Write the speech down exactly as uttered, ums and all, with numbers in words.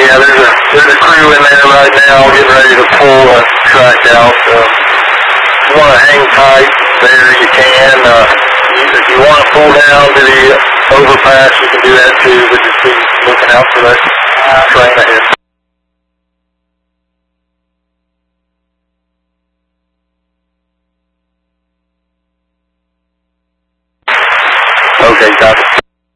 Yeah, there's a there's a crew in there right now getting ready to pull a track out. So if you want to hang tight there, you can. Uh, you, if you want to pull down to the overpass, you can do that too, but just be looking out for that train ahead. Okay, got it.